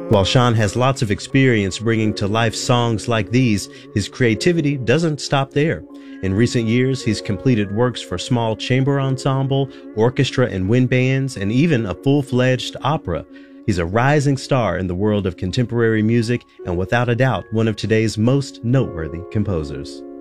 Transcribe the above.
While Sean has lots of experience bringing to life songs like these, his creativity doesn't stop there. In recent years, he's completed works for small chamber ensemble, orchestra and wind bands, and even a full-fledged opera. He's a rising star in the world of contemporary music and without a doubt one of today's most noteworthy composers.